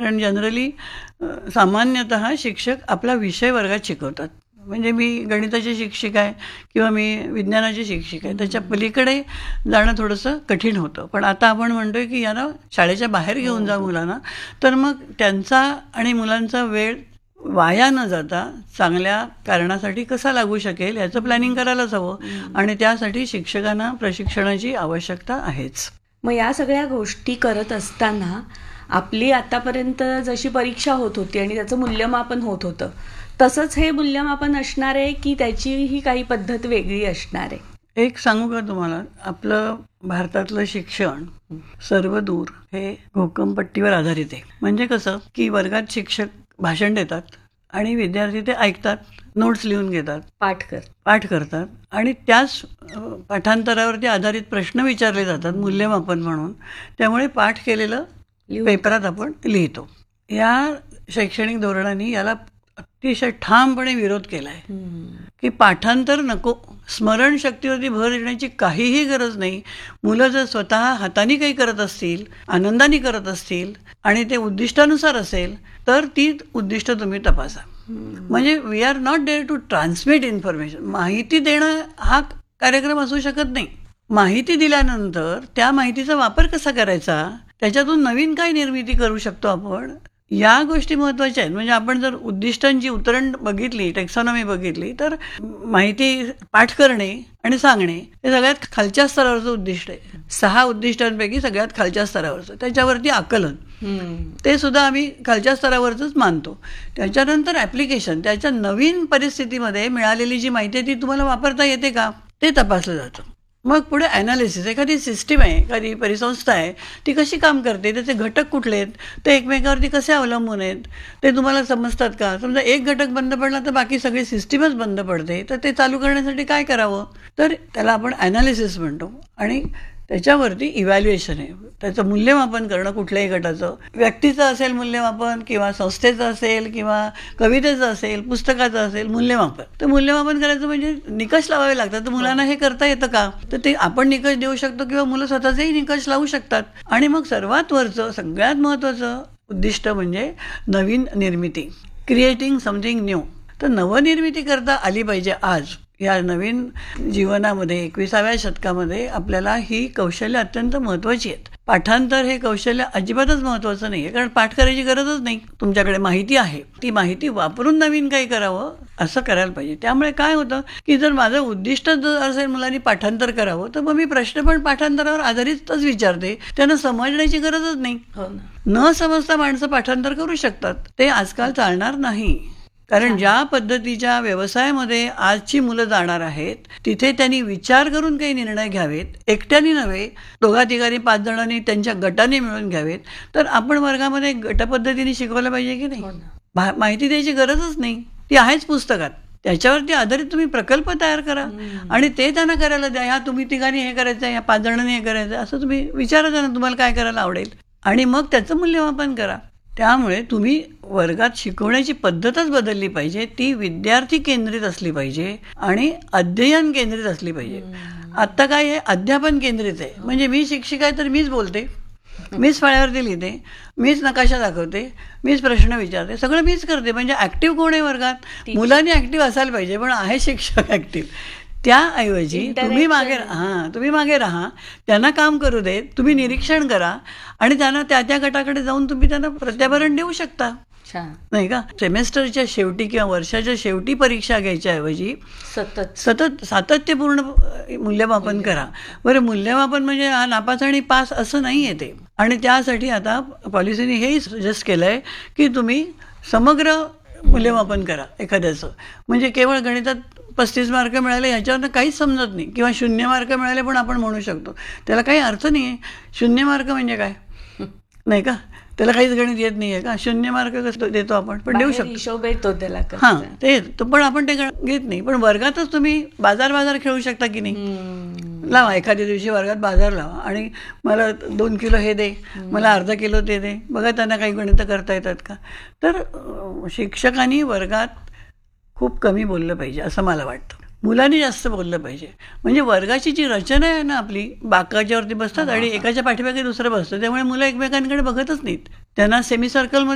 कारण जनरली सामान्यतः शिक्षक आपला विषय वर्गात शिकवतात. म्हणजे मी गणिताची शिक्षिका आहे किंवा मी विज्ञानाची शिक्षिका आहे, त्याच्या पलीकडे जाणं थोडंसं कठीण होतं. पण आता आपण म्हणतोय की यांना शाळेच्या बाहेर घेऊन जा मुलांना, तर मग त्यांचा आणि मुलांचा वेळ वाया न जाता चांगल्या कारणासाठी कसा लागू शकेल याचं प्लॅनिंग करायलाच हवं आणि त्यासाठी शिक्षकांना प्रशिक्षणाची आवश्यकता आहेच. मग या सगळ्या गोष्टी करत असताना आपली आतापर्यंत जशी परीक्षा होत होती आणि त्याचं मूल्यमापन होत होतं, तसंच हे मूल्यमापन असणार आहे की त्याचीही काही पद्धत वेगळी असणार आहे? एक सांगू का तुम्हाला, आपलं भारतातलं शिक्षण सर्वदूर हे घोकंपट्टीवर आधारित आहे. म्हणजे कसं की वर्गात शिक्षक भाषण देतात आणि विद्यार्थी ते ऐकतात, नोट्स लिहून घेतात, पाठ करतात आणि त्याच पाठांतरावरती आधारित प्रश्न विचारले जातात मूल्यमापन म्हणून. त्यामुळे पाठ केलेलं पेपरात आपण लिहितो. या शैक्षणिक धोरणांनी याला अतिशय ठामपणे विरोध केला आहे की पाठांतर नको, स्मरणशक्तीवरती भर देण्याची काहीही गरज नाही. मुलं जर स्वतः हाताने काही करत असतील, आनंदाने करत असतील आणि ते उद्दिष्टानुसार असेल तर ती उद्दिष्ट तुम्ही तपासा. म्हणजे we R not there to transmit information. माहिती देणं हा कार्यक्रम असू शकत नाही. माहिती दिल्यानंतर त्या माहितीचा वापर कसा करायचा, त्याच्यातून नवीन काय निर्मिती करू शकतो आपण, या गोष्टी महत्त्वाच्या आहेत. म्हणजे आपण जर उद्दिष्टांची उतरण बघितली, टेक्सॉनॉमी बघितली, तर माहिती पाठ करणे आणि सांगणे हे सगळ्यात खालच्या स्तरावरचं उद्दिष्ट आहे. 6 उद्दिष्टांपैकी सगळ्यात खालच्या स्तरावरचं. त्याच्यावरती आकलन, ते सुद्धा आम्ही खालच्या स्तरावरच मानतो. त्याच्यानंतर ॲप्लिकेशन, त्याच्या नवीन परिस्थितीमध्ये मिळालेली जी माहिती आहे ती तुम्हाला वापरता येते का ते तपासलं जातं. मग पुढे ॲनालिसिस, एखादी सिस्टीम आहे, एखादी परिसंस्था आहे, ती कशी काम करते, त्याचे घटक कुठले आहेत, ते एकमेकावरती कसे अवलंबून आहेत ते तुम्हाला समजतात का. समजा एक घटक बंद पडला तर बाकी सगळी सिस्टीमच बंद पडते, तर ते चालू करण्यासाठी काय करावं, तर त्याला आपण ॲनालिसिस म्हणतो. आणि त्याच्यावरती इव्हॅल्युएशन आहे, त्याचं मूल्यमापन करणं कुठल्याही गटाचं, व्यक्तीचं असेल मूल्यमापन किंवा संस्थेचं असेल किंवा कवितेचं असेल, पुस्तकाचं असेल, मूल्यमापन. तर मूल्यमापन करायचं म्हणजे निकष लावावे लागतात. तर मुलांना हे करता येतं का, तर ते आपण निकष देऊ शकतो किंवा मुलं स्वतःचेही निकष लावू शकतात. आणि मग सर्वात वरचं सगळ्यात महत्त्वाचं उद्दिष्ट म्हणजे नवीन निर्मिती, क्रिएटिंग समथिंग न्यू. तर नवनिर्मिती करता आली पाहिजे. आज या नवीन जीवनामध्ये 21व्या शतकामध्ये आपल्याला ही कौशल्य अत्यंत महत्त्वाची आहेत. पाठांतर हे कौशल्य अजिबातच महत्त्वाचं नाही आहे, कारण पाठ करायची गरजच नाही. तुमच्याकडे माहिती आहे, ती माहिती वापरून नवीन काही करावं असं करायला पाहिजे. त्यामुळे काय होतं की जर माझं उद्दिष्ट जर असेल मुलांनी पाठांतर करावं, तर मग मी प्रश्न पण पाठांतरावर आधारितच विचारते. त्यांना समजण्याची गरजच नाही. न समजता माणसं पाठांतर करू शकतात, ते आजकाल चालणार नाही. कारण ज्या पद्धतीच्या व्यवसायामध्ये आजची मुलं जाणार आहेत, तिथे त्यांनी विचार करून काही निर्णय घ्यावेत, एकट्याने नव्हे, 2-3, 5 जणांनी त्यांच्या गटाने मिळून घ्यावेत. तर आपण वर्गामध्ये गटपद्धतीने शिकवलं पाहिजे की नाही. माहिती द्यायची गरजच नाही, ती आहेच पुस्तकात. त्याच्यावरती आधारित तुम्ही प्रकल्प तयार करा आणि ते त्यांना करायला द्या. ह्या तुम्ही तिघांनी हे करायचं आहे, या 5 जणांनी हे करायचं आहे, असं तुम्ही विचारा त्यांना तुम्हाला काय करायला आवडेल आणि मग त्याचं मूल्यमापन करा. त्यामुळे तुम्ही वर्गात शिकवण्याची पद्धतच बदलली पाहिजे. ती विद्यार्थी केंद्रित असली पाहिजे आणि अध्ययन केंद्रित असली पाहिजे. आत्ता काय आहे, अध्यापन केंद्रित आहे. म्हणजे मी शिक्षिका आहे तर मीच बोलते, मीच फळ्यावरती लिहिते, मीच नकाशा दाखवते, मीच प्रश्न विचारते, सगळं मीच करते. म्हणजे ॲक्टिव्ह कोण आहे वर्गात, मुलांनी ॲक्टिव्ह असायला पाहिजे, पण आहे शिक्षक ॲक्टिव्ह. त्याऐवजी तुम्ही मागे राहा, त्यांना काम करू देत, तुम्ही निरीक्षण करा आणि त्यांना त्या गटाकडे जाऊन तुम्ही त्यांना प्रत्याभरण देऊ शकता, नाही का. सेमेस्टरच्या शेवटी किंवा वर्षाच्या शेवटी परीक्षा घ्यायच्या ऐवजी सतत सातत्यपूर्ण मूल्यमापन करा. बरं, मूल्यमापन म्हणजे हा नापास आणि पास असं नाही आहे ते. आणि त्यासाठी आता पॉलिसीने हेही सजेस्ट केलं आहे की तुम्ही समग्र मूल्यमापन करा एखाद्याचं. म्हणजे केवळ गणितात 35 मार्क मिळाले ह्याच्यावरनं काहीच समजत नाही, किंवा 0 मार्क मिळाले पण आपण म्हणू शकतो त्याला काही अर्थ नाही आहे. 0 मार्क म्हणजे काय, नाही का, त्याला काहीच गणित येत नाही आहे का, 0 मार्क कसं देतो आपण, पण देऊ शकतो त्याला. हां, ते पण आपण ते घेत नाही. पण वर्गातच तुम्ही बाजार खेळू शकता की नाही. लावा एखाद्या दिवशी वर्गात बाजार लावा आणि मला 2 किलो हे दे, मला अर्धा किलो ते दे, बघा त्यांना काही गणितं करता येतात का. तर शिक्षकांनी वर्गात खूप कमी बोललं पाहिजे असं मला वाटतं. मुलांनी जास्त बोललं पाहिजे. म्हणजे वर्गाची जी रचना आहे ना आपली, बाकाच्यावरती बसतात आणि एकाच्या पाठीमागे दुसरं बसतं, त्यामुळे मुलं एकमेकांकडे बघतच नाहीत. त्यांना सेमी सर्कलमध्ये